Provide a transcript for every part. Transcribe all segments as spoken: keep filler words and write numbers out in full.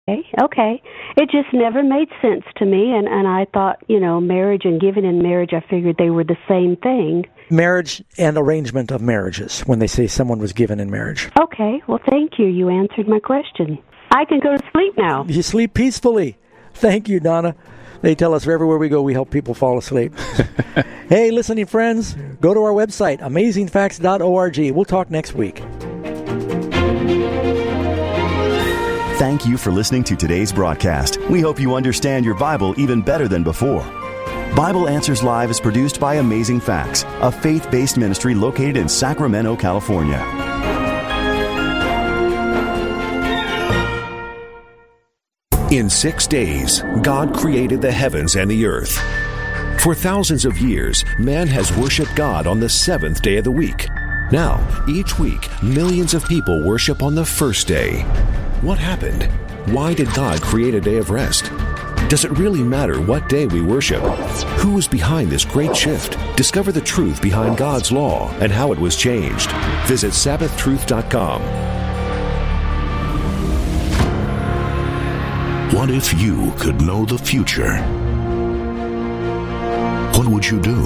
Okay. It just never made sense to me, and, and I thought, you know, marriage and giving in marriage, I figured they were the same thing. Marriage and arrangement of marriages, when they say someone was given in marriage. Okay. Well, thank you. You answered my question. I can go to sleep now. You sleep peacefully. Thank you, Donna. They tell us everywhere we go, we help people fall asleep. Hey, listening friends, go to our website, amazing facts dot org. We'll talk next week. Thank you for listening to today's broadcast. We hope you understand your Bible even better than before. Bible Answers Live is produced by Amazing Facts, a faith-based ministry located in Sacramento, California. In six days, God created the heavens and the earth. For thousands of years, man has worshiped God on the seventh day of the week. Now, each week, millions of people worship on the first day. What happened? Why did God create a day of rest? Does it really matter what day we worship? Who is behind this great shift? Discover the truth behind God's law and how it was changed. Visit Sabbath Truth dot com. What if you could know the future? What would you do?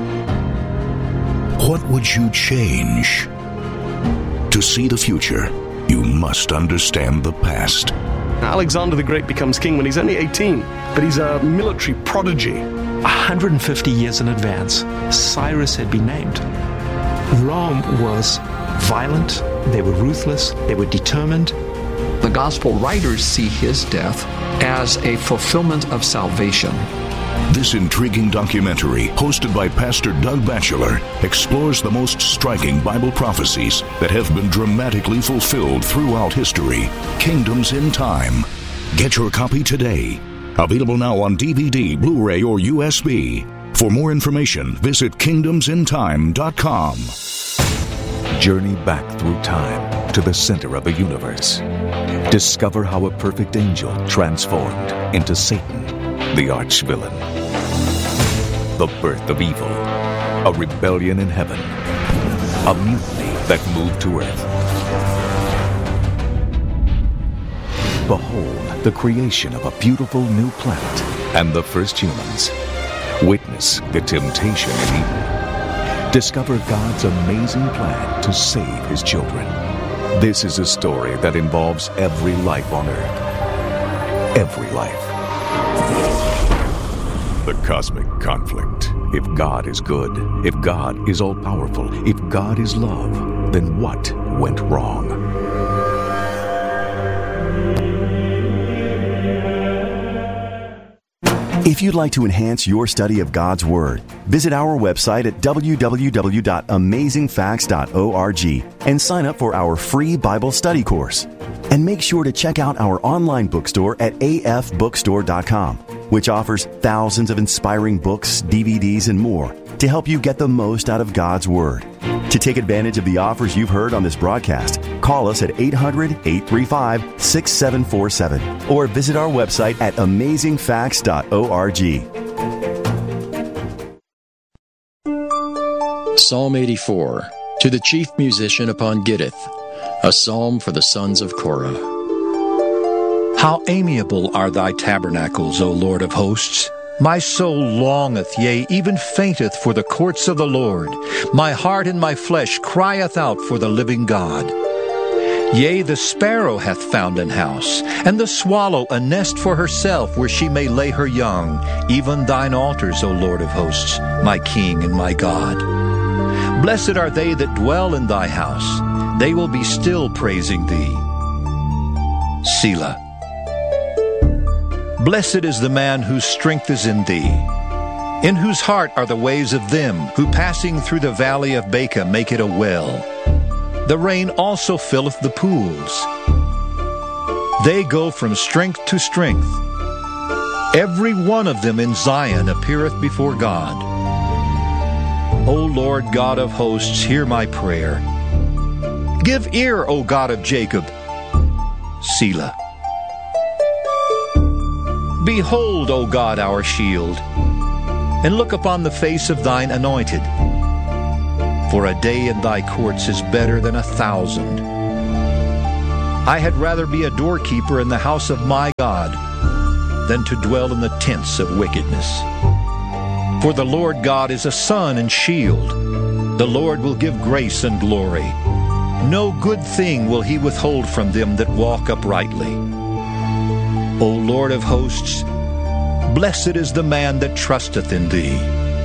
What would you change? To see the future, you must understand the past. Alexander the Great becomes king when he's only eighteen, but he's a military prodigy. one hundred fifty years in advance, Cyrus had been named. Rome was violent, they were ruthless, they were determined. The gospel writers see his death as a fulfillment of salvation. This intriguing documentary, hosted by Pastor Doug Batchelor, explores the most striking Bible prophecies that have been dramatically fulfilled throughout history. Kingdoms in Time. Get your copy today. Available now on D V D, Blu-ray, or U S B. For more information, visit kingdoms in time dot com. Journey back through time to the center of the universe. Discover how a perfect angel transformed into Satan, the arch-villain. The birth of evil, a rebellion in heaven, a mutiny that moved to earth. Behold the creation of a beautiful new planet and the first humans. Witness the temptation in Eden. Discover God's amazing plan to save His children. This is a story that involves every life on earth. Every life. The cosmic conflict. If God is good, if God is all-powerful, if God is love, then what went wrong? If you'd like to enhance your study of God's Word, visit our website at w w w dot amazing facts dot org and sign up for our free Bible study course. And make sure to check out our online bookstore at a f bookstore dot com, which offers thousands of inspiring books, D V Ds, and more to help you get the most out of God's Word. To take advantage of the offers you've heard on this broadcast, call us at eight hundred, eight three five, six seven four seven or visit our website at amazing facts dot org. Psalm eighty-four, to the chief musician upon Gittith, a psalm for the sons of Korah. How amiable are thy tabernacles, O Lord of hosts! My soul longeth, yea, even fainteth for the courts of the Lord. My heart and my flesh crieth out for the living God. Yea, the sparrow hath found an house, and the swallow a nest for herself, where she may lay her young, even thine altars, O Lord of hosts, my King and my God. Blessed are they that dwell in thy house. They will be still praising thee. Selah. Blessed is the man whose strength is in thee, in whose heart are the ways of them who passing through the valley of Baca make it a well. The rain also filleth the pools. They go from strength to strength. Every one of them in Zion appeareth before God. O Lord God of hosts, hear my prayer. Give ear, O God of Jacob. Selah. Behold, O God, our shield, and look upon the face of thine anointed. For a day in thy courts is better than a thousand. I had rather be a doorkeeper in the house of my God than to dwell in the tents of wickedness. For the Lord God is a sun and shield. The Lord will give grace and glory. No good thing will he withhold from them that walk uprightly. O Lord of hosts, blessed is the man that trusteth in thee.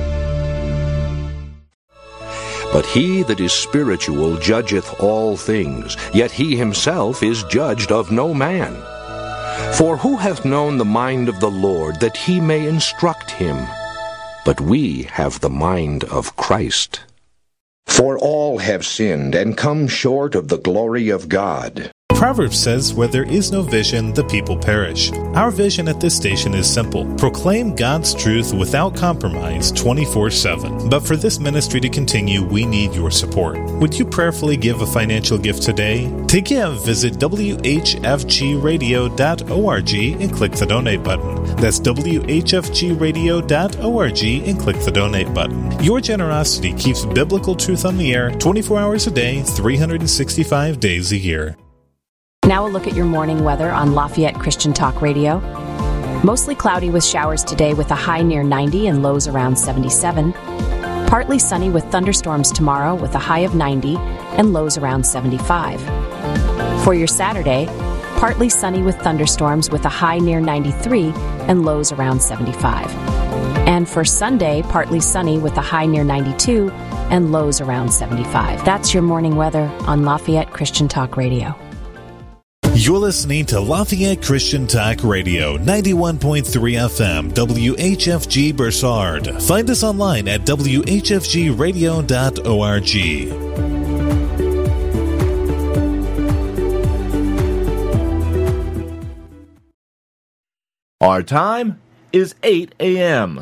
But he that is spiritual judgeth all things, yet he himself is judged of no man. For who hath known the mind of the Lord, that he may instruct him? But we have the mind of Christ. For all have sinned and come short of the glory of God. Proverbs says, where there is no vision, the people perish. Our vision at this station is simple. Proclaim God's truth without compromise twenty-four seven. But for this ministry to continue, we need your support. Would you prayerfully give a financial gift today? To give, visit w h f g radio dot org and click the donate button. That's w h f g radio dot org and click the donate button. Your generosity keeps biblical truth on the air twenty-four hours a day, three hundred sixty-five days a year. Now a look at your morning weather on Lafayette Christian Talk Radio. Mostly cloudy with showers today with a high near ninety and lows around seventy-seven. Partly sunny with thunderstorms tomorrow with a high of ninety and lows around seventy-five. For your Saturday, partly sunny with thunderstorms with a high near ninety-three and lows around seventy-five. And for Sunday, partly sunny with a high near ninety-two and lows around seventy-five. That's your morning weather on Lafayette Christian Talk Radio. You're listening to Lafayette Christian Talk Radio, ninety-one point three F M, W H F G Bursard. Find us online at w h f g radio dot org. Our time is eight a.m.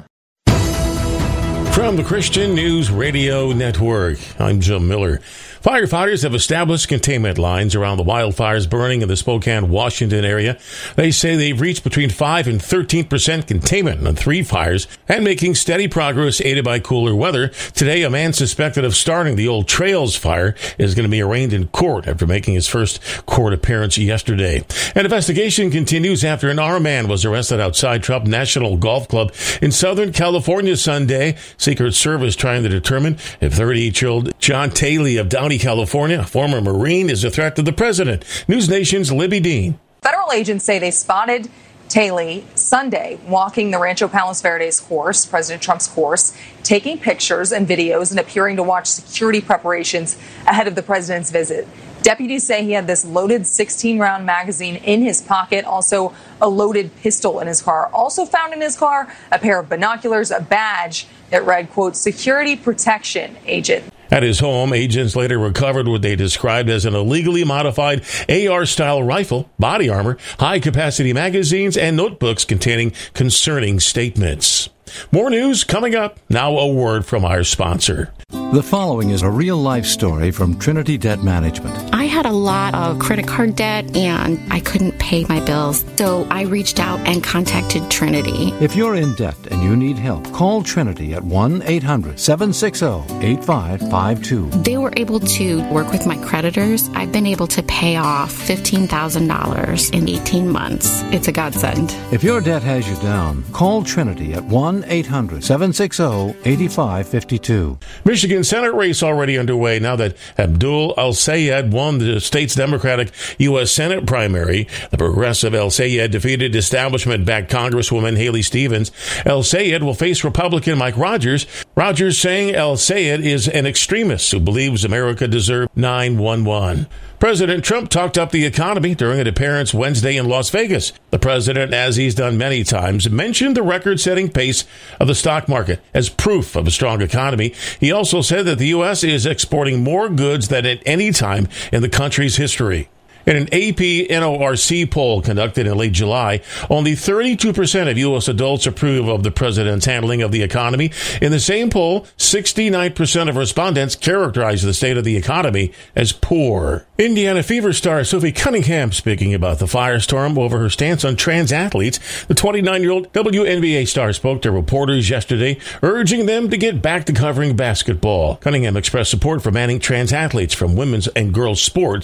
From the Christian News Radio Network, I'm Jim Miller. Firefighters have established containment lines around the wildfires burning in the Spokane, Washington area. They say they've reached between five and thirteen percent containment on three fires and making steady progress aided by cooler weather. Today, a man suspected of starting the Old Trails fire is going to be arraigned in court after making his first court appearance yesterday. An investigation continues after an armed man was arrested outside Trump National Golf Club in Southern California Sunday. Secret Service trying to determine if thirty-eight-year-old John Taylor of Downey, California, a former Marine, is a threat to the president. News Nation's Libby Dean. Federal agents say they spotted Taylor Sunday walking the Rancho Palos Verdes horse, President Trump's horse, taking pictures and videos and appearing to watch security preparations ahead of the president's visit. Deputies say he had this loaded sixteen-round magazine in his pocket, also a loaded pistol in his car. Also found in his car, a pair of binoculars, a badge that read, quote, security protection agent. At his home, agents later recovered what they described as an illegally modified A R-style rifle, body armor, high-capacity magazines, and notebooks containing concerning statements. More news coming up. Now a word from our sponsor. The following is a real-life story from Trinity Debt Management. I had a lot of credit card debt, and I couldn't pay my bills, so I reached out and contacted Trinity. If you're in debt and you need help, call Trinity at one eight hundred seven six zero eight five five two. They were able to work with my creditors. I've been able to pay off fifteen thousand dollars in eighteen months. It's a godsend. If your debt has you down, call Trinity at one eight hundred seven six zero eight five five two. Michigan Senate race already underway now that Abdul El-Sayed won the state's Democratic U S Senate primary. The progressive El-Sayed defeated establishment-backed Congresswoman Haley Stevens. El-Sayed will face Republican Mike Rogers. Rogers saying El-Sayed is an extremist who believes America deserves nine one one. President Trump talked up the economy during an appearance Wednesday in Las Vegas. The president, as he's done many times, mentioned the record-setting pace of the stock market as proof of a strong economy. He also said that the U S is exporting more goods than at any time in the country's history. In an A P N O R C poll conducted in late July, only thirty-two percent of U S adults approve of the president's handling of the economy. In the same poll, sixty-nine percent of respondents characterize the state of the economy as poor. Indiana Fever star Sophie Cunningham speaking about the firestorm over her stance on trans athletes. The twenty-nine-year-old W N B A star spoke to reporters yesterday, urging them to get back to covering basketball. Cunningham expressed support for banning trans athletes from women's and girls' sports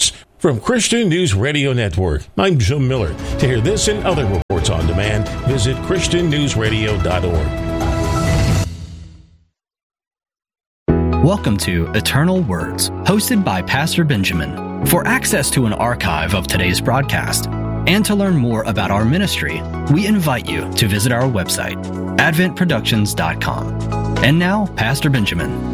from Christian News Radio Network. I'm Jim Miller. To hear this and other reports on demand, visit Christian News Radio dot org. Welcome to Eternal Words, hosted by Pastor Benjamin. For access to an archive of today's broadcast and to learn more about our ministry, we invite you to visit our website, advent productions dot com. And now, Pastor Benjamin.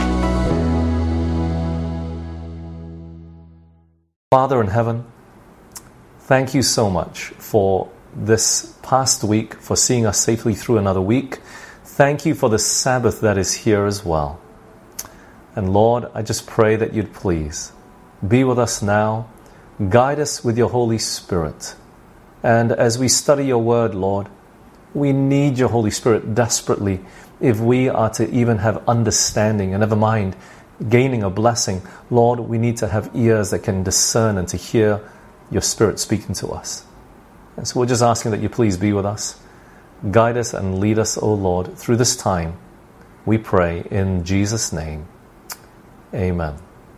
Father in heaven, thank you so much for this past week, for seeing us safely through another week. Thank you for the Sabbath that is here as well. And Lord, I just pray that you'd please be with us now, guide us with your Holy Spirit. And as we study your word, Lord, we need your Holy Spirit desperately if we are to even have understanding, and never mind gaining a blessing. Lord, we need to have ears that can discern and to hear your Spirit speaking to us. And so we're just asking that you please be with us. Guide us and lead us, O Lord, through this time. We pray in Jesus' name. Amen.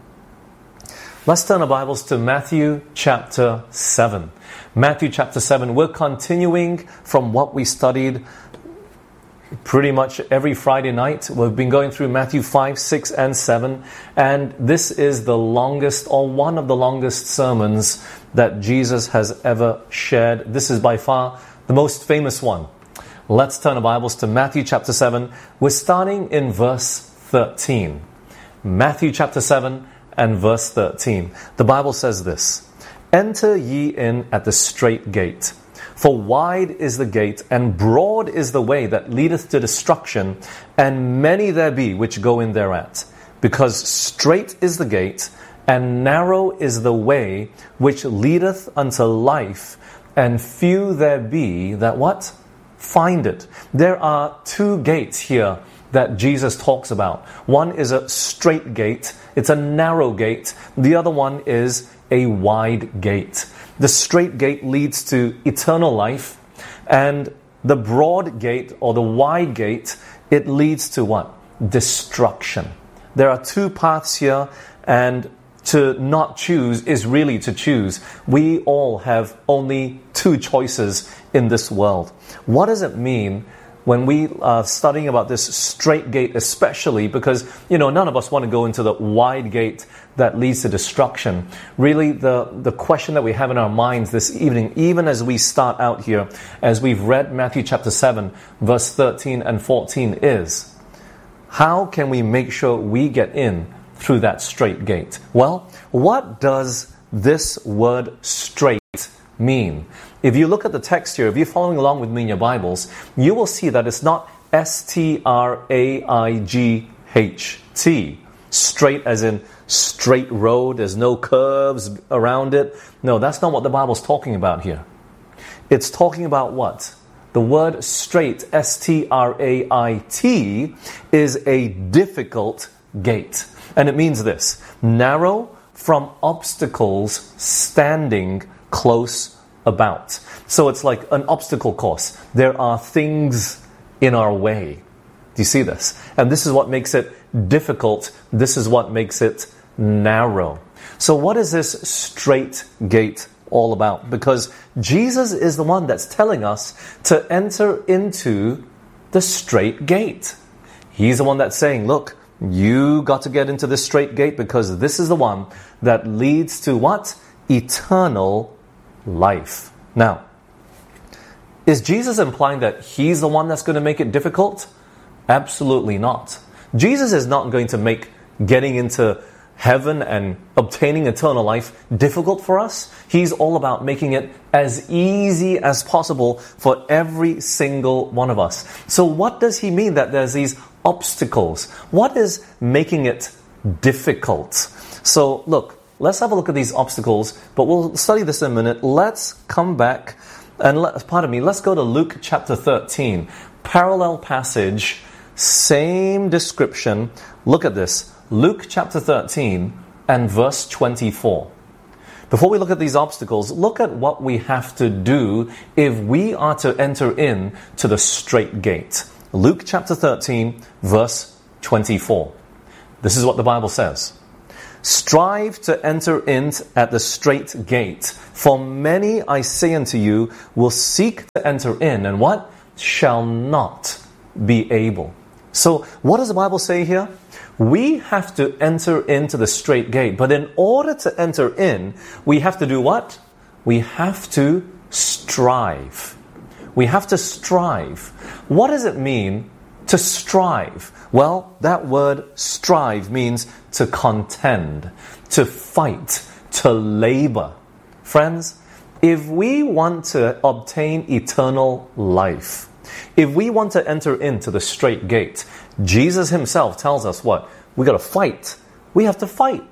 Let's turn our Bibles to Matthew chapter seven. Matthew chapter seven. We're continuing from what we studied pretty much every Friday night. We've been going through Matthew five, six, and seven. And this is the longest, or one of the longest sermons that Jesus has ever shared. This is by far the most famous one. Let's turn our Bibles to Matthew chapter seven. We're starting in verse thirteen. Matthew chapter seven and verse thirteen. The Bible says this: "Enter ye in at the strait gate. For wide is the gate, and broad is the way that leadeth to destruction, and many there be which go in thereat. Because strait is the gate, and narrow is the way which leadeth unto life, and few there be that" what? "Find it." There are two gates here that Jesus talks about. One is a straight gate. It's a narrow gate. The other one is a wide gate. The straight gate leads to eternal life, and the broad gate, or the wide gate, it leads to what? Destruction. There are two paths here, and to not choose is really to choose. We all have only two choices in this world. What does it mean when we are studying about this straight gate, especially because, you know, none of us want to go into the wide gate that leads to destruction? Really, the, the question that we have in our minds this evening, even as we start out here, as we've read Matthew chapter seven, verse thirteen and fourteen, is how can we make sure we get in through that straight gate? Well, what does this word straight mean? If you look at the text here, if you're following along with me in your Bibles, you will see that it's not S T R A I G H T. Straight as in straight road, there's no curves around it. No, that's not what the Bible's talking about here. It's talking about what? The word straight, S T R A I T, is a difficult gate. And it means this: narrow from obstacles standing close about. So it's like an obstacle course. There are things in our way. Do you see this? And this is what makes it difficult. This is what makes it narrow. So what is this straight gate all about? Because Jesus is the one that's telling us to enter into the straight gate. He's the one that's saying, look, you got to get into this straight gate because this is the one that leads to what? Eternal life. Now, is Jesus implying that he's the one that's going to make it difficult? Absolutely not. Jesus is not going to make getting into heaven and obtaining eternal life difficult for us. He's all about making it as easy as possible for every single one of us. So what does he mean that there's these obstacles? What is making it difficult? So look, let's have a look at these obstacles, but we'll study this in a minute. Let's come back and, let, pardon me, let's go to Luke chapter thirteen. Parallel passage, same description. Look at this. Luke chapter thirteen and verse twenty-four. Before we look at these obstacles, look at what we have to do if we are to enter in to the straight gate. Luke chapter thirteen, verse twenty-four. This is what the Bible says. Strive to enter in at the strait gate. For many, I say unto you, will seek to enter in, and what? Shall not be able. So, what does the Bible say here? We have to enter into the strait gate. But in order to enter in, we have to do what? We have to strive. We have to strive. What does it mean to strive? Well, that word strive means to contend, to fight, to labor. Friends, if we want to obtain eternal life, if we want to enter into the strait gate, Jesus himself tells us what? We got to fight. We have to fight.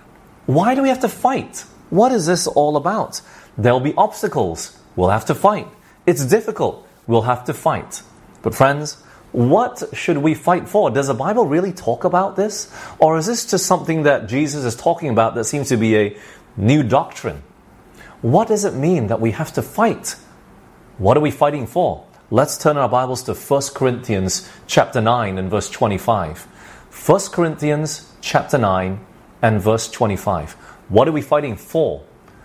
Why do we have to fight? What is this all about? There'll be obstacles. We'll have to fight. It's difficult. We'll have to fight. But friends, what should we fight for? Does the Bible really talk about this? Or is this just something that Jesus is talking about that seems to be a new doctrine? What does it mean that we have to fight? What are we fighting for? Let's turn our Bibles to First Corinthians chapter nine and verse twenty-five. First Corinthians chapter nine and verse twenty-five. What are we fighting for?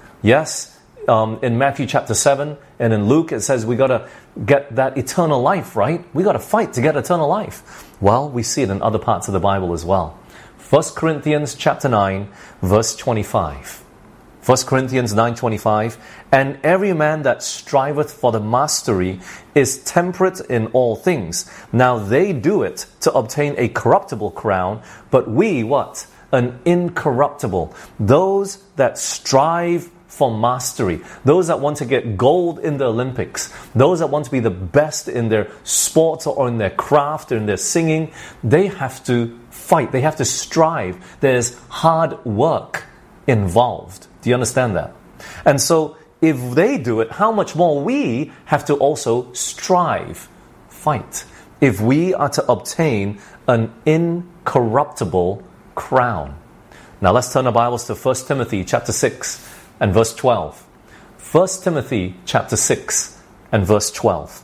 Yes, um, in Matthew chapter seven and in Luke it says we got to get that eternal life, right? We got to fight to get eternal life. Well, we see it in other parts of the Bible as well. First Corinthians chapter nine verse twenty-five. First Corinthians nine twenty-five, and every man that striveth for the mastery is temperate in all things. Now they do it to obtain a corruptible crown, but we, what? An incorruptible. Those that strive for mastery, those that want to get gold in the Olympics, those that want to be the best in their sport or in their craft or in their singing, they have to fight, they have to strive. There's hard work involved. Do you understand that? And so, if they do it, how much more we have to also strive, fight, if we are to obtain an incorruptible crown. Now let's turn our Bibles to First Timothy chapter six and verse twelve. First Timothy chapter six and verse twelve.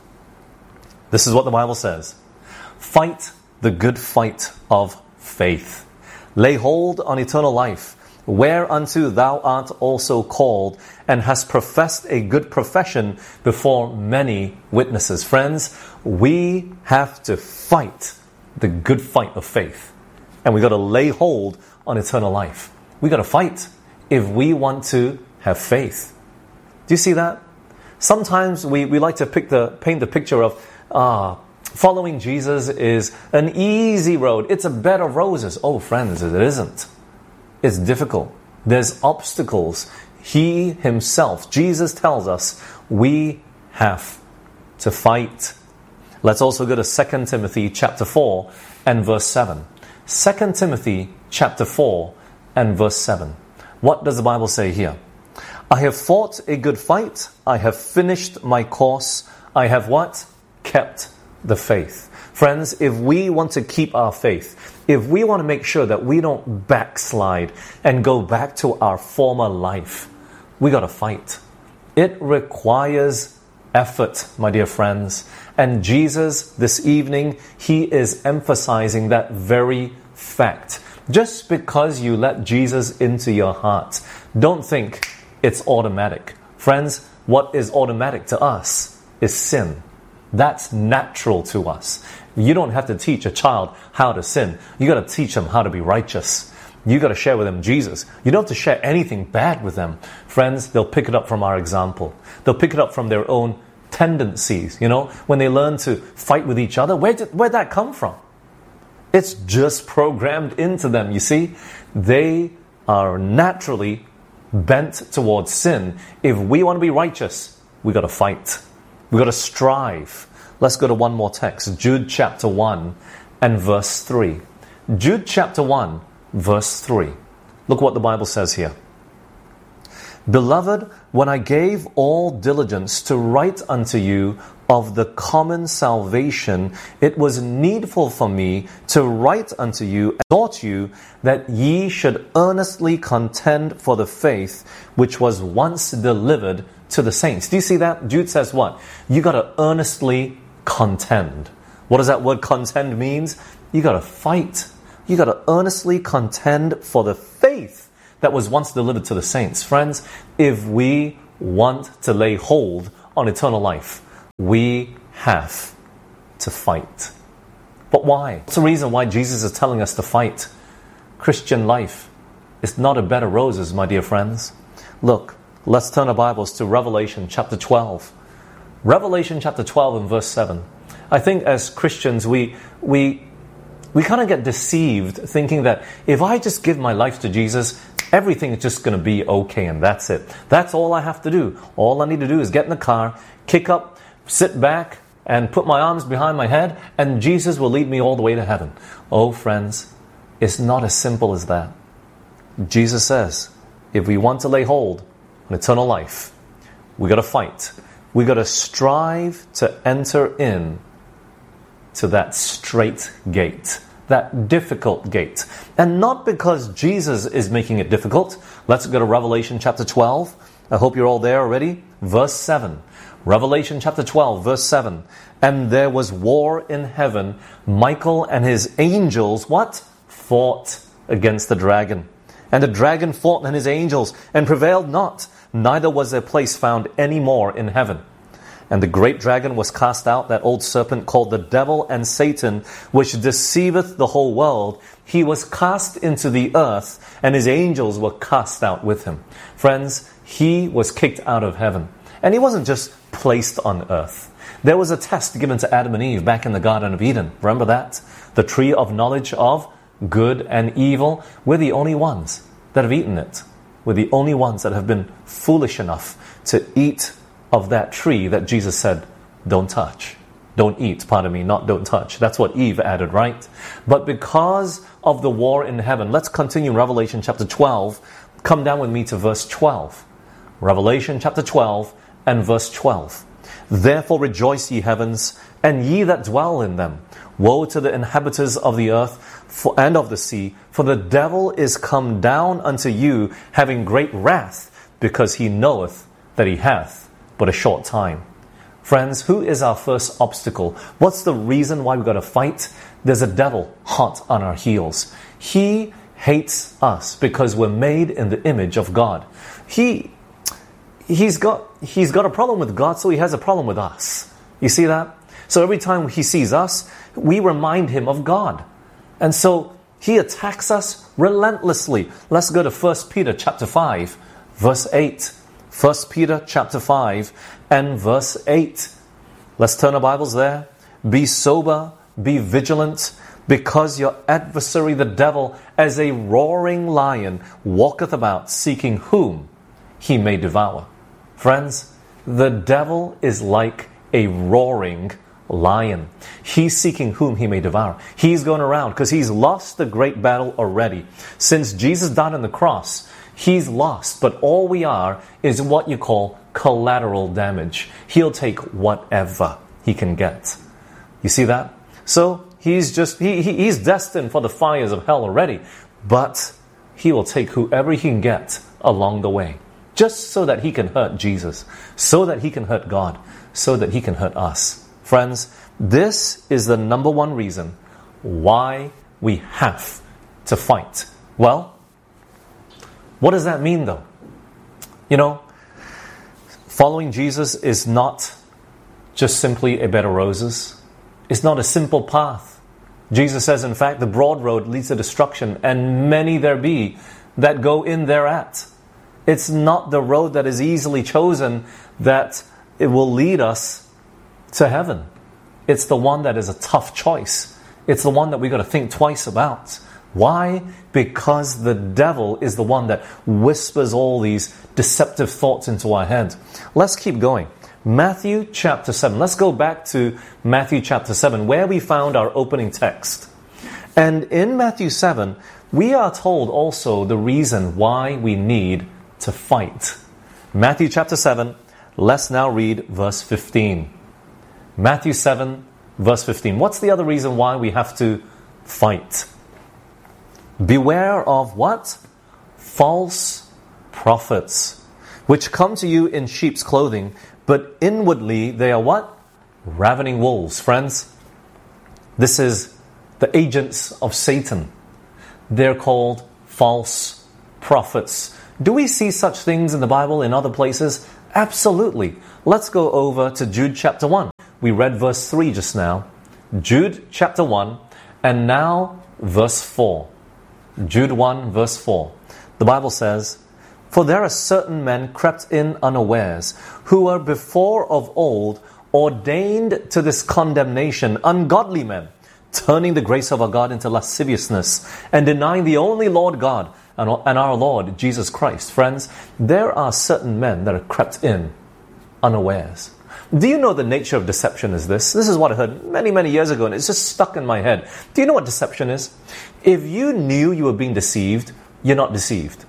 This is what the Bible says. Fight the good fight of faith. Lay hold on eternal life, whereunto thou art also called, and hast professed a good profession before many witnesses. Friends, we have to fight the good fight of faith. And we got to lay hold on eternal life. We got to fight if we want to have faith. Do you see that? Sometimes we, we like to pick the, paint the picture of ah, following Jesus is an easy road. It's a bed of roses. Oh, friends, it isn't. It's difficult. There's obstacles. He himself, Jesus tells us, we have to fight. Let's also go to Second Timothy chapter four and verse seven. Second Timothy chapter four and verse seven. What does the Bible say here? I have fought a good fight. I have finished my course. I have what? Kept the faith. Friends, if we want to keep our faith, if we want to make sure that we don't backslide and go back to our former life, we got to fight. It requires effort, my dear friends. And Jesus, this evening, he is emphasizing that very fact. Just because you let Jesus into your heart, don't think it's automatic. Friends, what is automatic to us is sin. That's natural to us. You don't have to teach a child how to sin. You got to teach them how to be righteous. You got to share with them Jesus. You don't have to share anything bad with them. Friends, they'll pick it up from our example. They'll pick it up from their own tendencies. You know, when they learn to fight with each other, where did where'd that come from? It's just programmed into them, you see. They are naturally bent towards sin. If we want to be righteous, we got to fight. We got to strive. Let's go to one more text. Jude chapter one and verse three. Jude chapter one, verse three. Look what the Bible says here. Beloved, when I gave all diligence to write unto you of the common salvation, it was needful for me to write unto you and exhort you that ye should earnestly contend for the faith which was once delivered to the saints. Do you see that? Jude says what? You got to earnestly contend. What does that word contend means? You got to fight. You You got to earnestly contend for the faith that was once delivered to the saints. Friends, if we want to lay hold on eternal life, we have to fight. But why? What's the reason why Jesus is telling us to fight? Christian life is not a bed of roses, my dear friends. Look, let's turn our Bibles to Revelation chapter twelve. Revelation chapter twelve and verse seven. I think as Christians, we we we kind of get deceived thinking that if I just give my life to Jesus, everything is just going to be okay and that's it. That's all I have to do. All I need to do is get in the car, kick up, sit back, and put my arms behind my head, and Jesus will lead me all the way to heaven. Oh, friends, it's not as simple as that. Jesus says, if we want to lay hold on eternal life, we got to fight. We got to strive to enter in to that straight gate, that difficult gate. And not because Jesus is making it difficult. Let's go to Revelation chapter twelve. I hope you're all there already. Verse seven. Revelation chapter twelve, verse seven. And there was war in heaven. Michael and his angels, what? Fought against the dragon. And the dragon fought and his angels, and prevailed not. Neither was their place found any more in heaven. And the great dragon was cast out, that old serpent called the devil and Satan, which deceiveth the whole world. He was cast into the earth, and his angels were cast out with him. Friends, he was kicked out of heaven. And he wasn't just placed on earth. There was a test given to Adam and Eve back in the Garden of Eden. Remember that? The tree of knowledge of good and evil. We're the only ones that have eaten it. We're the only ones that have been foolish enough to eat of that tree that Jesus said, don't touch. Don't eat, pardon me, not don't touch. That's what Eve added, right? But because of the war in heaven, let's continue Revelation chapter twelve. Come down with me to verse twelve. Revelation chapter twelve and verse twelve. Therefore rejoice, ye heavens, and ye that dwell in them. Woe to the inhabitants of the earth for, and of the sea, for the devil is come down unto you, having great wrath, because he knoweth that he hath but a short time. Friends, who is our first obstacle? What's the reason why we've got to fight? There's a devil hot on our heels. He hates us because we're made in the image of God. He He's got he's got a problem with God, so he has a problem with us. You see that? So every time he sees us, we remind him of God. And so he attacks us relentlessly. Let's go to First Peter chapter five, verse eight. First Peter chapter five and verse eight. Let's turn our Bibles there. Be sober, be vigilant, because your adversary the devil, as a roaring lion, walketh about, seeking whom he may devour. Friends, the devil is like a roaring lion. He's seeking whom he may devour. He's going around because he's lost the great battle already. Since Jesus died on the cross, he's lost. But all we are is what you call collateral damage. He'll take whatever he can get. You see that? So he's just he, he he's destined for the fires of hell already. But he will take whoever he can get along the way, just so that he can hurt Jesus, so that he can hurt God, so that he can hurt us. Friends, this is the number one reason why we have to fight. Well, what does that mean though? You know, following Jesus is not just simply a bed of roses. It's not a simple path. Jesus says, in fact, the broad road leads to destruction, and many there be that go in thereat. It's not the road that is easily chosen that it will lead us to heaven. It's the one that is a tough choice. It's the one that we've got to think twice about. Why? Because the devil is the one that whispers all these deceptive thoughts into our head. Let's keep going. Matthew chapter seven. Let's go back to Matthew chapter seven, where we found our opening text. And in Matthew seven, we are told also the reason why we need to fight. Matthew chapter seven, let's now read verse fifteen. Matthew seven, verse fifteen. What's the other reason why we have to fight? Beware of what? False prophets, which come to you in sheep's clothing, but inwardly they are what? Ravening wolves. Friends, this is the agents of Satan. They're called false prophets. Do we see such things in the Bible in other places? Absolutely. Let's go over to Jude chapter one. We read verse three just now. Jude chapter one, and now verse four. Jude one verse four. The Bible says, "For there are certain men crept in unawares, who were before of old ordained to this condemnation, ungodly men, turning the grace of our God into lasciviousness, and denying the only Lord God and our Lord Jesus Christ." Friends, there are certain men that are crept in unawares. Do you know the nature of deception is this? This is what I heard many, many years ago, and it's just stuck in my head. Do you know what deception is? If you knew you were being deceived, you're not deceived.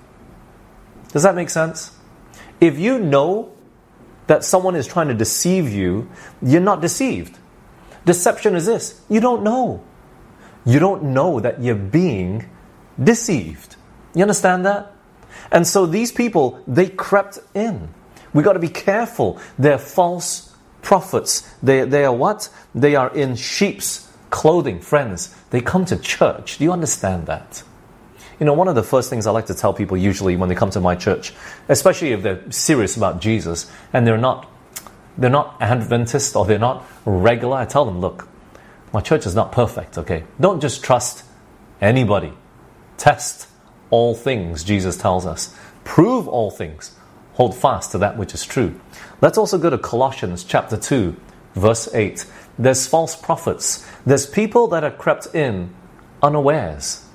Does that make sense? If you know that someone is trying to deceive you, you're not deceived. Deception is this: you don't know. You don't know that you're being deceived. You understand that? And so these people, they crept in. We got to be careful. They're false prophets. They, they are what? They are in sheep's clothing. Friends, they come to church. Do you understand that? You know, one of the first things I like to tell people usually when they come to my church, especially if they're serious about Jesus and they're not they're not Adventist or they're not regular, I tell them, look, my church is not perfect, okay? Don't just trust anybody. Test all things, Jesus tells us. Prove all things. Hold fast to that which is true. Let's also go to Colossians chapter two, verse eight. There's false prophets. There's people that are crept in unawares.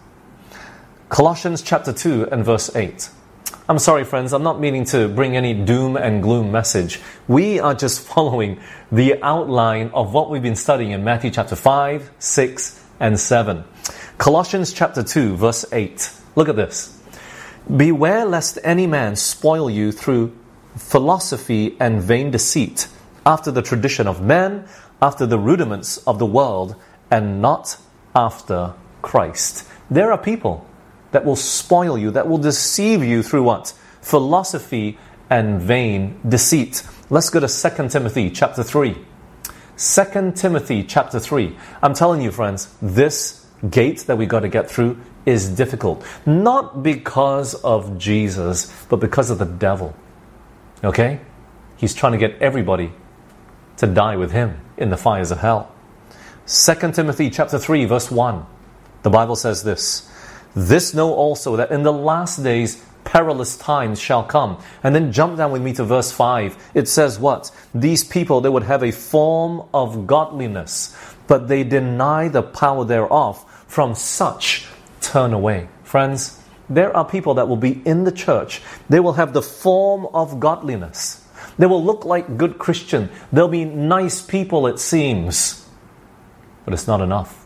Colossians chapter two and verse eight. I'm sorry, friends, I'm not meaning to bring any doom and gloom message. We are just following the outline of what we've been studying in Matthew chapter five, six, and seven. Colossians chapter two, verse eight. Look at this. "Beware lest any man spoil you through philosophy and vain deceit, after the tradition of men, after the rudiments of the world, and not after Christ." There are people that will spoil you, that will deceive you through what? Philosophy and vain deceit. Let's go to Second Timothy chapter three. Second Timothy chapter three. I'm telling you, friends, this gate that we got to get through is difficult. Not because of Jesus, but because of the devil. Okay? He's trying to get everybody to die with him in the fires of hell. Second Timothy chapter three, verse one. The Bible says this: "This know also, that in the last days perilous times shall come." And then jump down with me to verse five. It says what? "These people, they would have a form of godliness, but they deny the power thereof. From such turn away." Friends, there are people that will be in the church. They will have the form of godliness. They will look like good Christian. They'll be nice people, it seems. But it's not enough.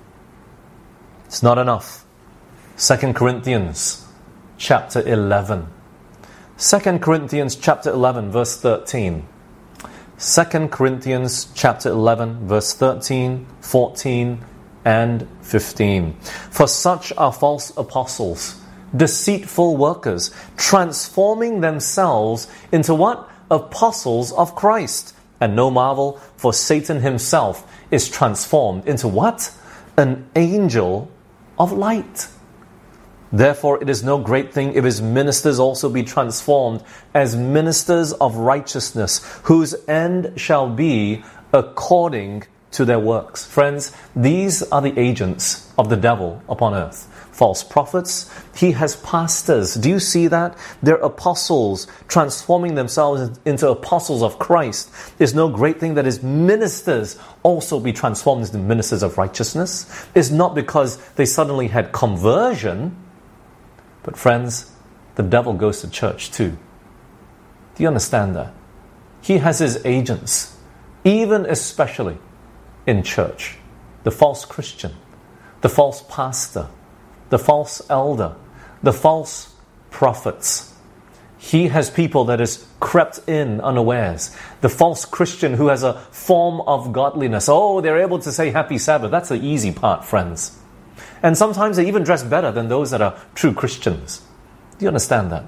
It's not enough. Second Corinthians chapter eleven. Second Corinthians chapter eleven, verse thirteen. Second Corinthians chapter eleven, verse thirteen, fourteen, and fifteen. "For such are false apostles, deceitful workers, transforming themselves into what? Apostles of Christ. And no marvel, for Satan himself is transformed into what? An angel of light. Therefore it is no great thing if his ministers also be transformed as ministers of righteousness, whose end shall be according to their works." Friends, these are the agents of the devil upon earth. False prophets. He has pastors. Do you see that? They're apostles, transforming themselves into apostles of Christ. There's no great thing that his ministers also be transformed into ministers of righteousness. It's not because they suddenly had conversion. But friends, the devil goes to church too. Do you understand that? He has his agents, even especially in church. The false Christian, the false pastor, the false elder, the false prophets. He has people that is crept in unawares. The false Christian who has a form of godliness. Oh, they're able to say happy Sabbath. That's the easy part, friends. And sometimes they even dress better than those that are true Christians. Do you understand that?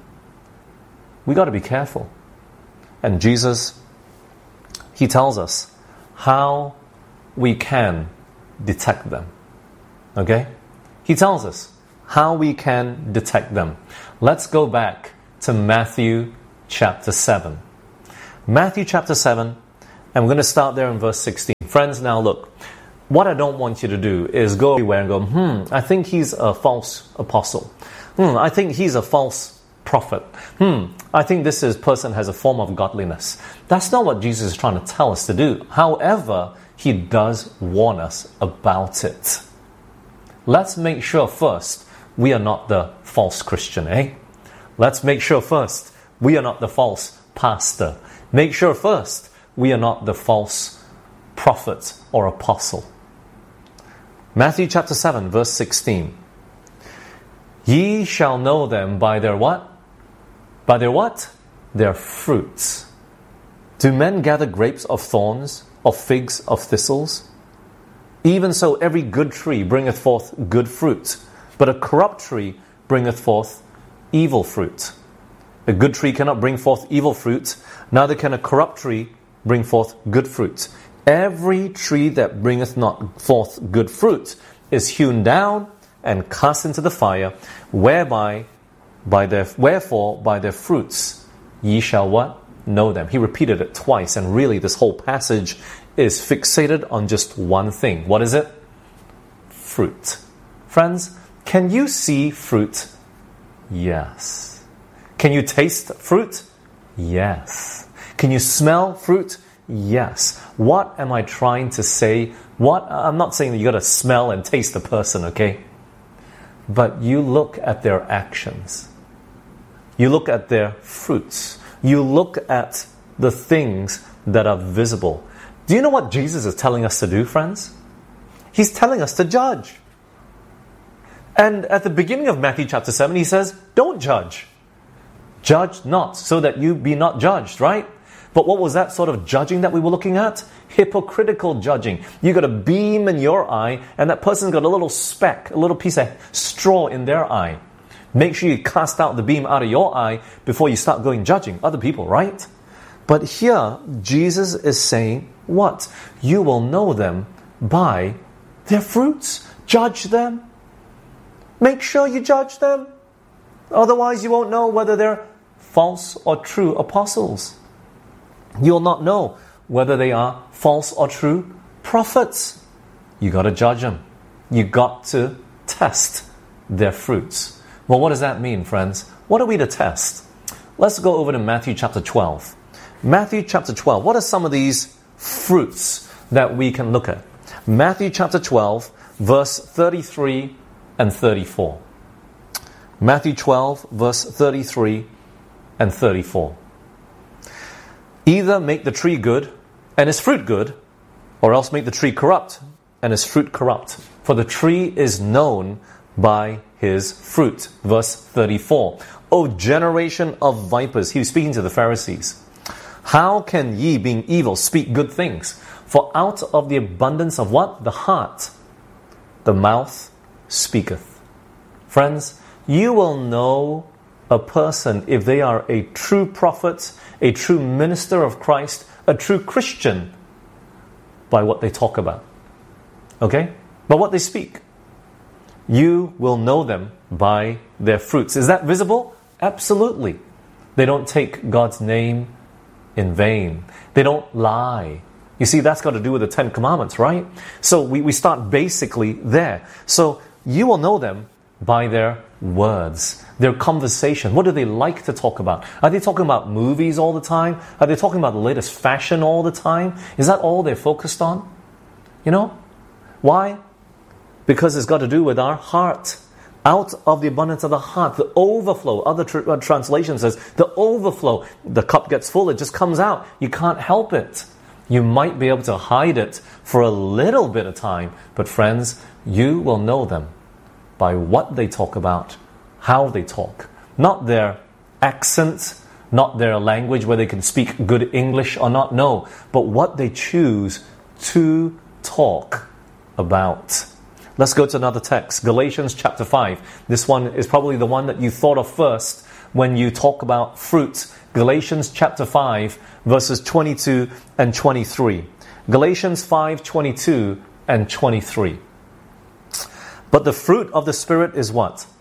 We got to be careful. And Jesus, he tells us how we can detect them. Okay? He tells us how we can detect them. Let's go back to Matthew chapter seven. Matthew chapter seven, and we're going to start there in verse sixteen. Friends, now look, what I don't want you to do is go everywhere and go, hmm, I think he's a false apostle. Hmm, I think he's a false prophet. Hmm, I think this is, person has a form of godliness. That's not what Jesus is trying to tell us to do. However, he does warn us about it. Let's make sure first we are not the false Christian, eh? Let's make sure first we are not the false pastor. Make sure first we are not the false prophet or apostle. Matthew chapter seven, verse sixteen. Ye shall know them by their what? By their what? Their fruits. Do men gather grapes of thorns, or figs of thistles? Even so, every good tree bringeth forth good fruit, but a corrupt tree bringeth forth evil fruit. A good tree cannot bring forth evil fruit, neither can a corrupt tree bring forth good fruit. Every tree that bringeth not forth good fruit is hewn down and cast into the fire, whereby, by their, wherefore, by their fruits ye shall what? Know them. He repeated it twice, and really this whole passage is fixated on just one thing. What is it? Fruit. Friends, can you see fruit? Yes. Can you taste fruit? Yes. Can you smell fruit? Yes. What am I trying to say? What I'm not saying that you got to smell and taste the person, okay? But you look at their actions. You look at their fruits. You look at the things that are visible. Do you know what Jesus is telling us to do, friends? He's telling us to judge. And at the beginning of Matthew chapter seven, he says, don't judge. Judge not, so that you be not judged, right? But what was that sort of judging that we were looking at? Hypocritical judging. You got a beam in your eye, and that person's got a little speck, a little piece of straw in their eye. Make sure you cast out the beam out of your eye before you start going judging other people, right? But here, Jesus is saying, what? You will know them by their fruits. Judge them. Make sure you judge them. Otherwise, you won't know whether they're false or true apostles. You'll not know whether they are false or true prophets. You got to judge them. You got to test their fruits. Well, what does that mean, friends? What are we to test? Let's go over to Matthew chapter twelve. Matthew chapter twelve. What are some of these fruits that we can look at? Matthew chapter twelve, verse thirty-three and thirty-four. Matthew twelve, verse thirty-three and thirty-four. Either make the tree good and its fruit good, or else make the tree corrupt and its fruit corrupt. For the tree is known by his fruit. Verse thirty-four. O generation of vipers. He was speaking to the Pharisees. How can ye, being evil, speak good things? For out of the abundance of what? The heart, the mouth speaketh. Friends, you will know a person if they are a true prophet, a true minister of Christ, a true Christian, by what they talk about. Okay? By what they speak. You will know them by their fruits. Is that visible? Absolutely. They don't take God's name in vain. They don't lie. You see, that's got to do with the Ten Commandments, right? So we, we start basically there. So you will know them by their words, their conversation. What do they like to talk about? Are they talking about movies all the time? Are they talking about the latest fashion all the time? Is that all they're focused on? You know? Why? Because it's got to do with our heart. Out of the abundance of the heart, the overflow. Other tr- uh, translation says the overflow. The cup gets full, it just comes out. You can't help it. You might be able to hide it for a little bit of time, but friends, you will know them by what they talk about, how they talk. Not their accent, not their language where they can speak good English or not, no, but what they choose to talk about. Let's go to another text, Galatians chapter five. This one is probably the one that you thought of first when you talk about fruit. Galatians chapter five, verses twenty-two and twenty-three. Galatians five, twenty-two and twenty-three. But the fruit of the Spirit is what?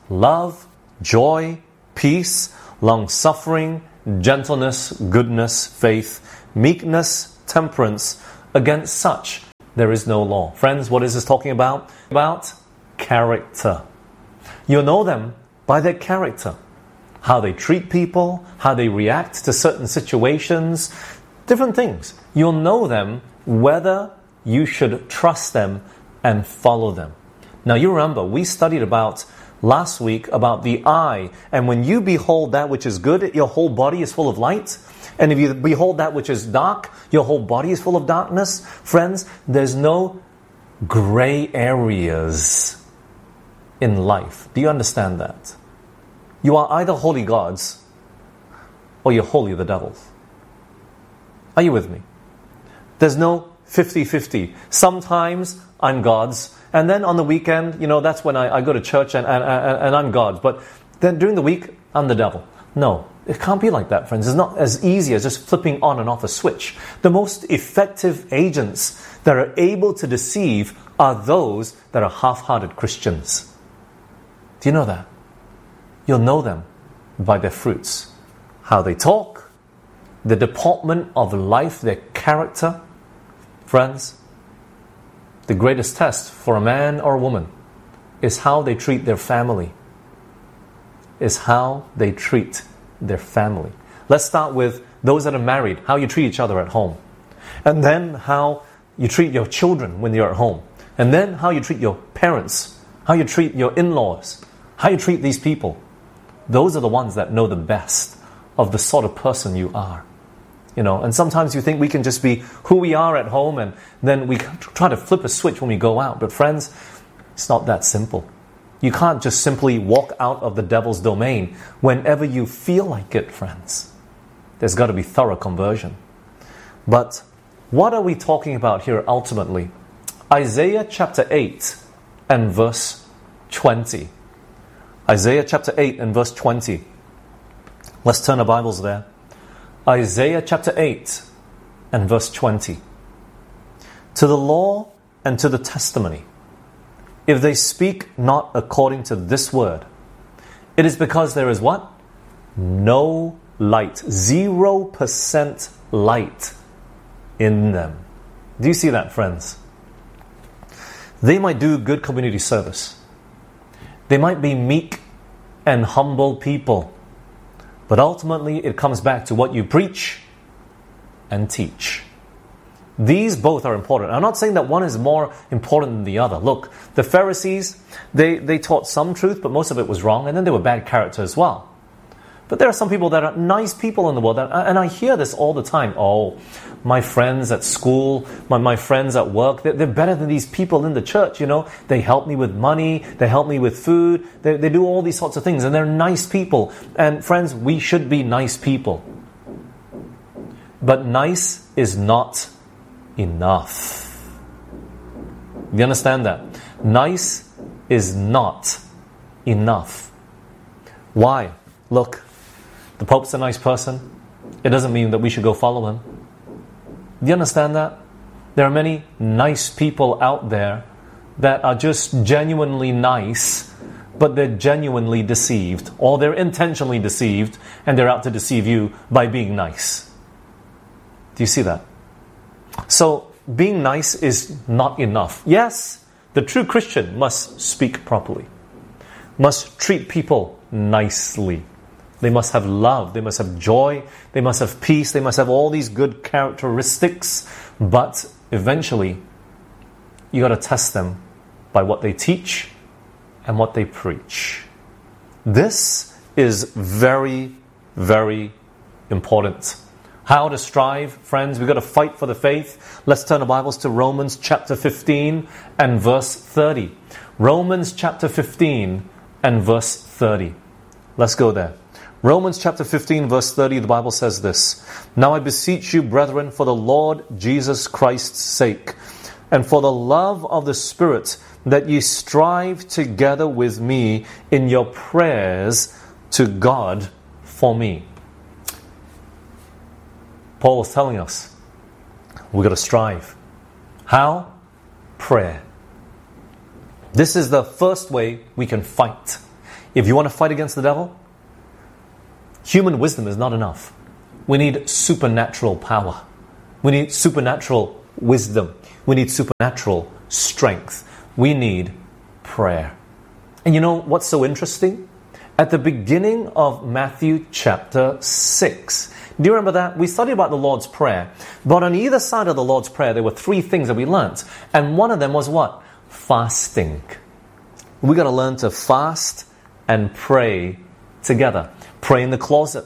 love, joy, peace, long-suffering, gentleness, goodness, faith, meekness, temperance. Against such there is no law. Friends, what is this talking about? About character. You'll know them by their character. How they treat people, how they react to certain situations, different things. You'll know them whether you should trust them and follow them. Now you remember, we studied about last week about the eye, and when you behold that which is good, your whole body is full of light. And if you behold that which is dark, your whole body is full of darkness. Friends, there's no gray areas in life. Do you understand that? You are either holy gods or you're holy the devils. Are you with me? There's no fifty-fifty. Sometimes I'm God's, and then on the weekend, you know, that's when I, I go to church and, and, and I'm God's. But then during the week, I'm the devil. No, it can't be like that, friends. It's not as easy as just flipping on and off a switch. The most effective agents that are able to deceive are those that are half-hearted Christians. Do you know that? You'll know them by their fruits. How they talk, the deportment of life, their character. Friends, the greatest test for a man or a woman is how they treat their family. Is how they treat their family. Let's start with those that are married, how you treat each other at home. And then how you treat your children when you're at home. And then how you treat your parents, how you treat your in-laws, how you treat these people. Those are the ones that know the best of the sort of person you are. You know, and sometimes you think we can just be who we are at home and then we try to flip a switch when we go out. But friends, it's not that simple. You can't just simply walk out of the devil's domain whenever you feel like it, friends. There's got to be thorough conversion. But what are we talking about here ultimately? Isaiah chapter eight and verse twenty. Isaiah chapter eight and verse twenty. Let's turn our Bibles there. Isaiah chapter eight and verse twenty. To the law and to the testimony, if they speak not according to this word, it is because there is what? No light. Zero percent light in them. Do you see that, friends? They might do good community service. They might be meek and humble people. But ultimately, it comes back to what you preach and teach. These both are important. I'm not saying that one is more important than the other. Look, the Pharisees, they, they taught some truth, but most of it was wrong, and then they were bad character as well. But there are some people that are nice people in the world, and I hear this all the time. Oh, my friends at school, my, my friends at work, they're, they're better than these people in the church, you know. They help me with money, they help me with food, they, they do all these sorts of things, and they're nice people. And friends, we should be nice people. But nice is not enough. Do you understand that? Nice is not enough. Why? Look, the Pope's a nice person. It doesn't mean that we should go follow him. Do you understand that? There are many nice people out there that are just genuinely nice, but they're genuinely deceived, or they're intentionally deceived, and they're out to deceive you by being nice. Do you see that? So, being nice is not enough. Yes, the true Christian must speak properly, must treat people nicely. They must have love, they must have joy, they must have peace, they must have all these good characteristics. But eventually, you got to test them by what they teach and what they preach. This is very, very important. How to strive, friends. We've got to fight for the faith. Let's turn our Bibles to Romans chapter fifteen and verse thirty. Romans chapter fifteen and verse thirty. Let's go there. Romans chapter fifteen verse thirty, the Bible says this. Now I beseech you, brethren, for the Lord Jesus Christ's sake, and for the love of the Spirit, that ye strive together with me in your prayers to God for me. Paul was telling us, we've got to strive. How? Prayer. This is the first way we can fight. If you want to fight against the devil, human wisdom is not enough. We need supernatural power. We need supernatural wisdom. We need supernatural strength. We need prayer. And you know what's so interesting? At the beginning of Matthew chapter six, do you remember that? We studied about the Lord's Prayer. But on either side of the Lord's Prayer, there were three things that we learnt. And one of them was what? Fasting. We got to learn to fast and pray together. Pray in the closet.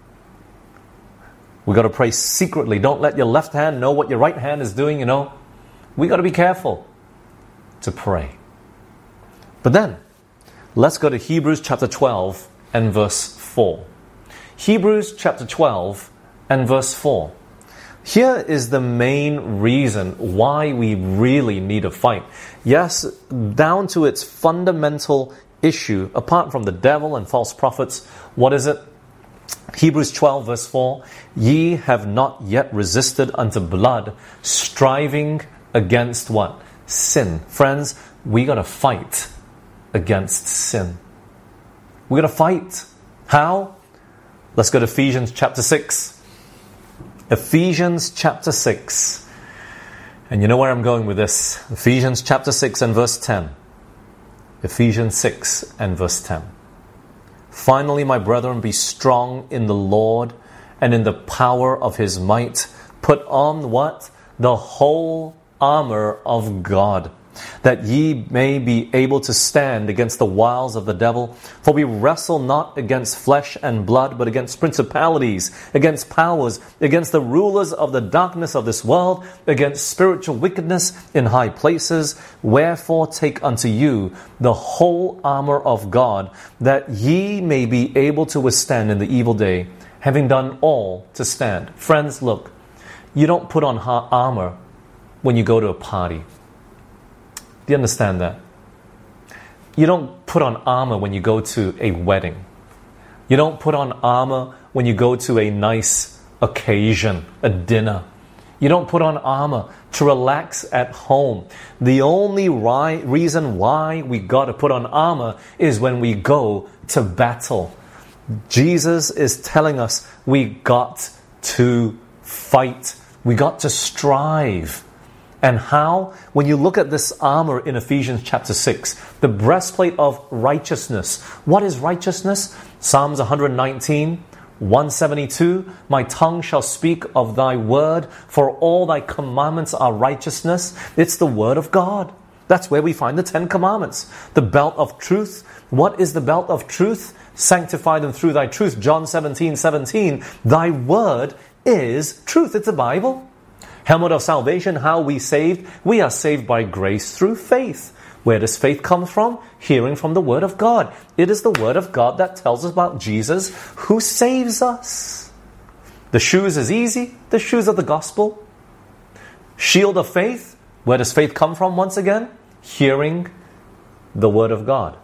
We got to pray secretly. Don't let your left hand know what your right hand is doing, you know. We got to be careful to pray. But then, let's go to Hebrews chapter twelve and verse four. Hebrews chapter twelve and verse four. Here is the main reason why we really need a fight. Yes, down to its fundamental issue, apart from the devil and false prophets, what is it? Hebrews twelve verse four. Ye have not yet resisted unto blood, striving against what? Sin. Friends, we got to fight against sin. We got to fight. How? Let's go to Ephesians chapter six. Ephesians chapter six. And you know where I'm going with this. Ephesians chapter six and verse ten. Ephesians six and verse ten. Finally, my brethren, be strong in the Lord and in the power of His might. Put on what? The whole armor of God, that ye may be able to stand against the wiles of the devil. For we wrestle not against flesh and blood, but against principalities, against powers, against the rulers of the darkness of this world, against spiritual wickedness in high places. Wherefore take unto you the whole armor of God, that ye may be able to withstand in the evil day, having done all to stand. Friends, look, you don't put on armor when you go to a party. Do you understand that? You don't put on armor when you go to a wedding. You don't put on armor when you go to a nice occasion, a dinner. You don't put on armor to relax at home. The only ri- reason why we got to put on armor is when we go to battle. Jesus is telling us we got to fight. We got to strive. And how? When you look at this armor in Ephesians chapter six, the breastplate of righteousness. What is righteousness? Psalms one nineteen, one seventy-two, my tongue shall speak of thy word, for all thy commandments are righteousness. It's the word of God. That's where we find the Ten Commandments. The belt of truth. What is the belt of truth? Sanctify them through thy truth. John seventeen, seventeen, thy word is truth. It's the Bible. Helmet of salvation, how we saved? We are saved by grace through faith. Where does faith come from? Hearing from the Word of God. It is the Word of God that tells us about Jesus who saves us. The shoes is easy. The shoes of the gospel. Shield of faith. Where does faith come from once again? Hearing the Word of God.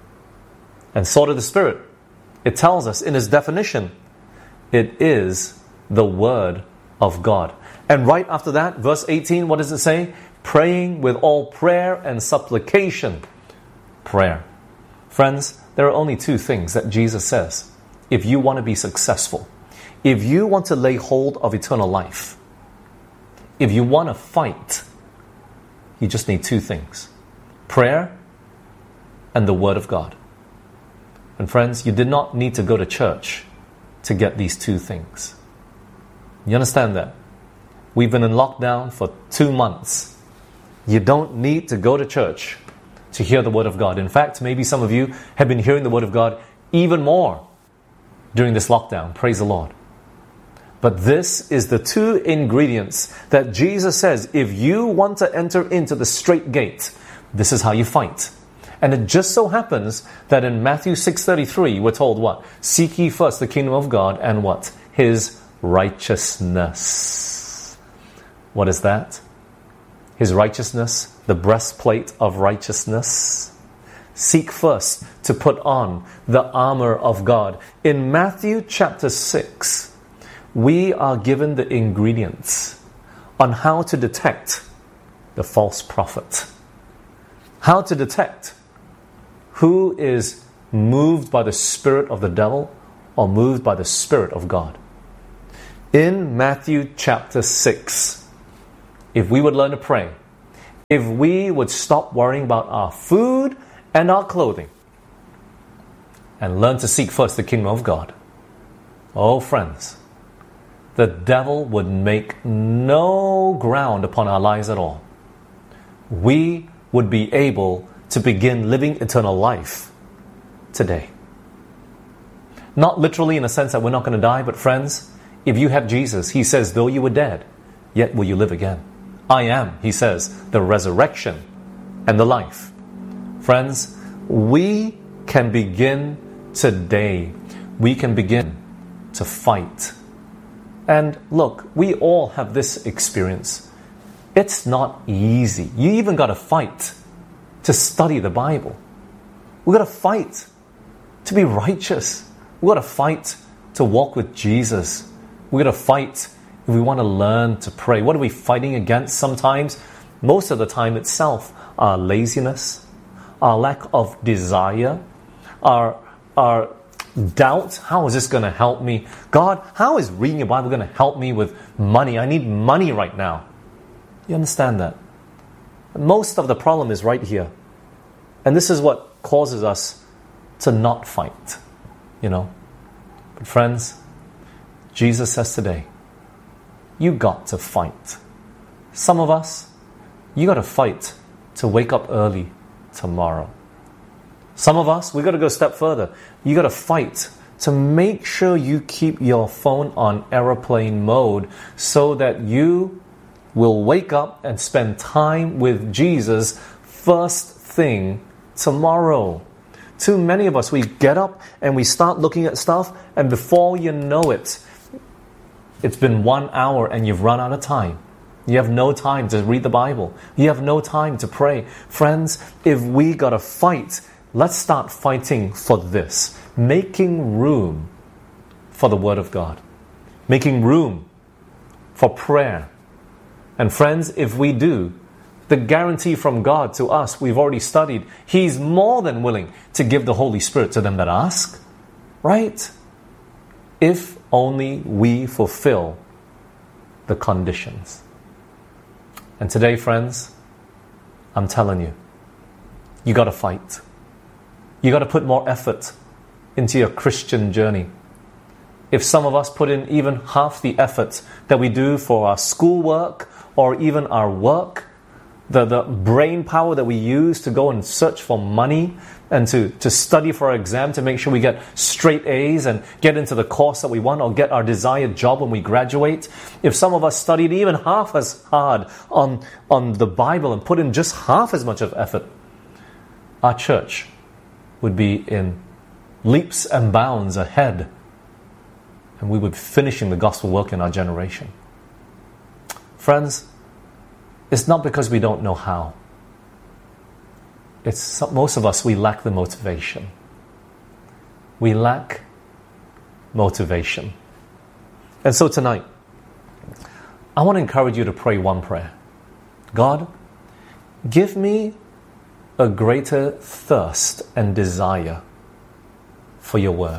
And sword of the Spirit. It tells us in its definition, it is the Word of God. And right after that, verse eighteen, what does it say? Praying with all prayer and supplication. Prayer. Friends, there are only two things that Jesus says. If you want to be successful, if you want to lay hold of eternal life, if you want to fight, you just need two things. Prayer and the Word of God. And friends, you did not need to go to church to get these two things. You understand that? We've been in lockdown for two months. You don't need to go to church to hear the Word of God. In fact, maybe some of you have been hearing the Word of God even more during this lockdown. Praise the Lord. But this is the two ingredients that Jesus says, if you want to enter into the straight gate, this is how you fight. And it just so happens that in Matthew six thirty-three, we're told what? Seek ye first the kingdom of God and what? His righteousness. What is that? His righteousness, the breastplate of righteousness. Seek first to put on the armor of God. In Matthew chapter six, we are given the ingredients on how to detect the false prophet. How to detect who is moved by the spirit of the devil or moved by the Spirit of God? In Matthew chapter six, if we would learn to pray, if we would stop worrying about our food and our clothing and learn to seek first the kingdom of God, oh friends, the devil would make no ground upon our lives at all. We would be able to begin living eternal life today. Not literally in the sense that we're not going to die, but friends, if you have Jesus, He says, though you were dead, yet will you live again. I am, He says, the resurrection and the life. Friends, we can begin today. We can begin to fight. And look, we all have this experience. It's not easy. You even got to fight to study the Bible. We got to fight to be righteous. We got to fight to walk with Jesus. We got to fight if we want to learn to pray. What are we fighting against sometimes? Most of the time itself, our laziness, our lack of desire, our, our doubt. How is this going to help me? God, how is reading your Bible going to help me with money? I need money right now. You understand that? Most of the problem is right here. And this is what causes us to not fight. You know? But friends, Jesus says today, you got to fight. Some of us, you got to fight to wake up early tomorrow. Some of us, we got to go a step further. You got to fight to make sure you keep your phone on airplane mode so that you will wake up and spend time with Jesus first thing tomorrow. Too many of us, we get up and we start looking at stuff, and before you know it, it's been one hour and you've run out of time. You have no time to read the Bible. You have no time to pray. Friends, if we got to fight, let's start fighting for this. Making room for the Word of God. Making room for prayer. And friends, if we do, the guarantee from God to us, we've already studied, He's more than willing to give the Holy Spirit to them that ask. Right? If only we fulfill the conditions. And today, friends, I'm telling you, you got to fight. You got to put more effort into your Christian journey. If some of us put in even half the effort that we do for our schoolwork or even our work, the, the brain power that we use to go and search for money and to, to study for our exam to make sure we get straight A's and get into the course that we want or get our desired job when we graduate. If some of us studied even half as hard on, on the Bible and put in just half as much of effort, our church would be in leaps and bounds ahead, and we would be finishing the gospel work in our generation. Friends, it's not because we don't know how. It's most of us, we lack the motivation. We lack motivation. And so tonight, I want to encourage you to pray one prayer. God, give me a greater thirst and desire for your word.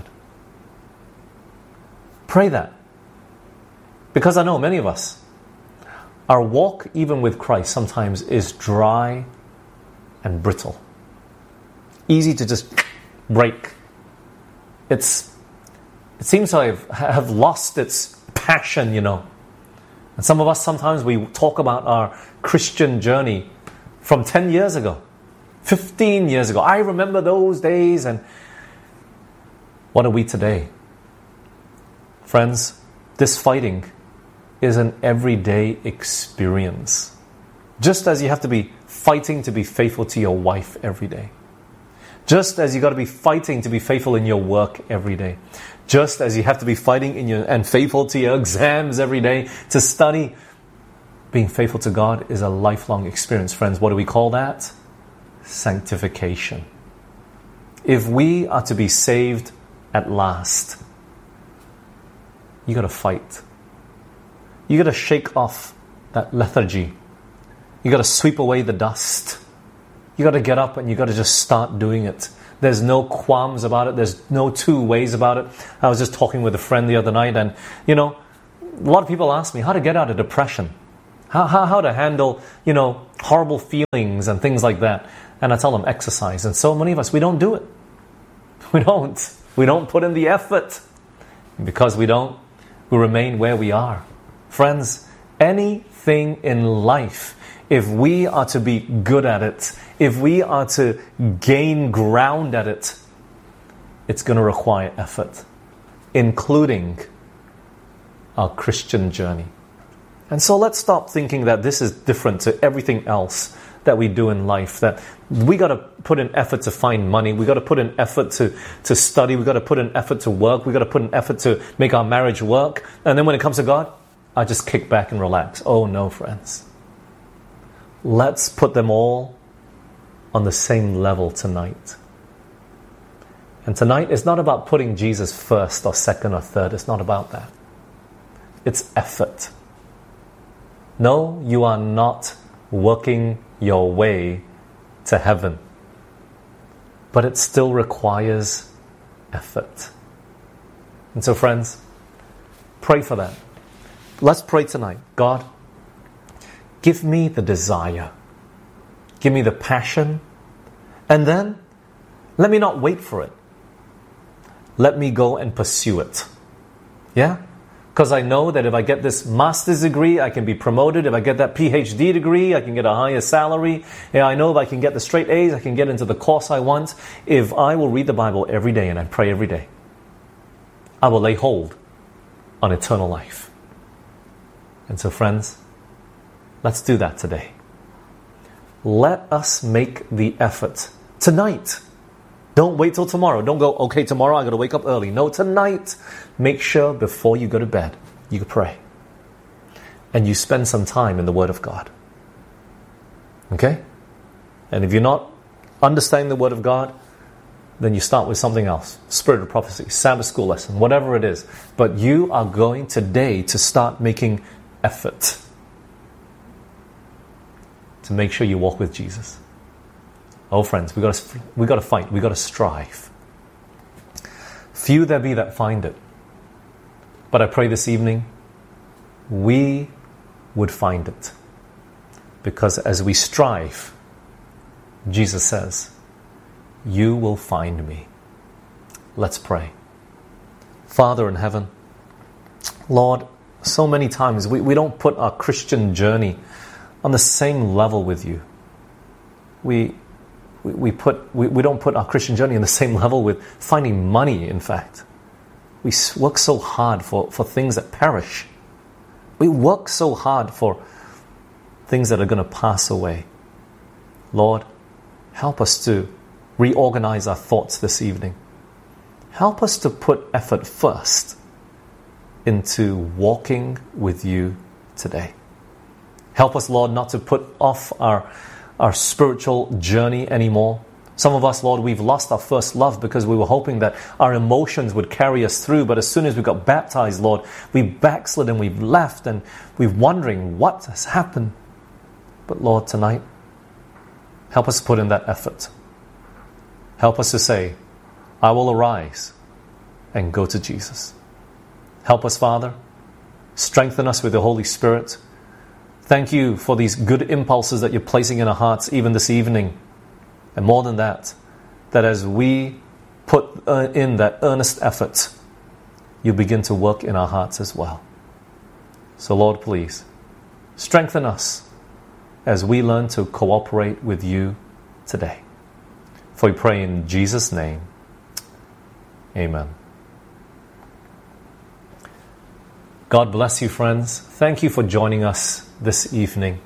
Pray that. Because I know many of us, our walk even with Christ sometimes is dry and brittle. Easy to just break. It's, it seems to have, have lost its passion, you know. And some of us, sometimes we talk about our Christian journey from ten years ago, fifteen years ago. I remember those days, and what are we today? Friends, this fighting is an everyday experience. Just as you have to be fighting to be faithful to your wife every day. Just as you got to be fighting to be faithful in your work every day. Just as you have to be fighting in your and faithful to your exams every day to study. Being faithful to God is a lifelong experience, friends. What do we call that? Sanctification. If we are to be saved at last, you got to fight. You got to shake off that lethargy. You got to sweep away the dust. You got to get up and you got to just start doing it. There's no qualms about it. There's no two ways about it. I was just talking with a friend the other night, and, you know, a lot of people ask me how to get out of depression, how, how, how to handle, you know, horrible feelings and things like that. And I tell them exercise. And so many of us, we don't do it. We don't. We don't put in the effort. And because we don't, we remain where we are. Friends, anything in life, if we are to be good at it, if we are to gain ground at it, it's going to require effort, including our Christian journey. And so let's stop thinking that this is different to everything else that we do in life, that we got to put in effort to find money, we got to put in effort to, to study, we got to put in effort to work, we got to put in effort to make our marriage work, and then when it comes to God, I just kick back and relax. Oh no, friends. Let's put them all on the same level tonight. And tonight is not about putting Jesus first or second or third. It's not about that. It's effort. No, you are not working your way to heaven. But it still requires effort. And so, friends, pray for that. Let's pray tonight. God, give me the desire. Give me the passion. And then, let me not wait for it. Let me go and pursue it. Yeah? Because I know that if I get this master's degree, I can be promoted. If I get that P H D degree, I can get a higher salary. Yeah, I know if I can get the straight A's, I can get into the course I want. If I will read the Bible every day and I pray every day, I will lay hold on eternal life. And so, friends, let's do that today. Let us make the effort tonight. Don't wait till tomorrow. Don't go, okay, tomorrow I got to wake up early. No, tonight, make sure before you go to bed, you pray. And you spend some time in the Word of God. Okay? And if you're not understanding the Word of God, then you start with something else. Spirit of prophecy, Sabbath school lesson, whatever it is. But you are going today to start making effort to make sure you walk with Jesus. Oh, friends, we got to we got to fight. We got to strive. Few there be that find it, but I pray this evening we would find it, because as we strive, Jesus says, "You will find me." Let's pray. Father in heaven, Lord, so many times we, we don't put our Christian journey on the same level with you. We We, we put we, we don't put our Christian journey on the same level with finding money, in fact. We work so hard for, for things that perish. We work so hard for things that are going to pass away. Lord, help us to reorganize our thoughts this evening. Help us to put effort first into walking with you today. Help us, Lord, not to put off our our spiritual journey anymore. Some of us, Lord, we've lost our first love because we were hoping that our emotions would carry us through. But as soon as we got baptized, Lord, we backslid and we've left and we're wondering what has happened. But Lord, tonight, help us put in that effort. Help us to say, I will arise and go to Jesus. Help us, Father. Strengthen us with the Holy Spirit. Thank you for these good impulses that you're placing in our hearts even this evening. And more than that, that as we put uh, in that earnest effort, you begin to work in our hearts as well. So Lord, please, strengthen us as we learn to cooperate with you today. For we pray in Jesus' name. Amen. God bless you, friends. Thank you for joining us this evening.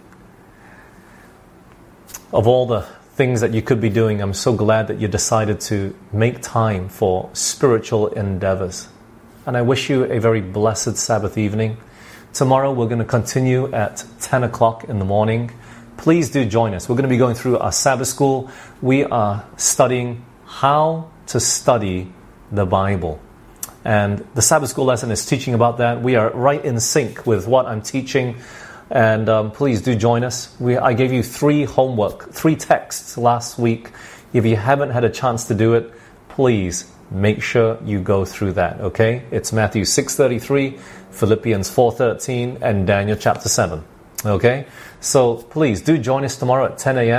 Of all the things that you could be doing, I'm so glad that you decided to make time for spiritual endeavors. And I wish you a very blessed Sabbath evening. Tomorrow we're going to continue at ten o'clock in the morning. Please do join us. We're going to be going through our Sabbath school. We are studying how to study the Bible. And the Sabbath school lesson is teaching about that. We are right in sync with what I'm teaching. And um, please do join us. We, I gave you three homework, three texts last week. If you haven't had a chance to do it, please make sure you go through that, okay? It's Matthew six thirty-three, Philippians four thirteen, and Daniel chapter seven, okay? So please do join us tomorrow at ten a.m.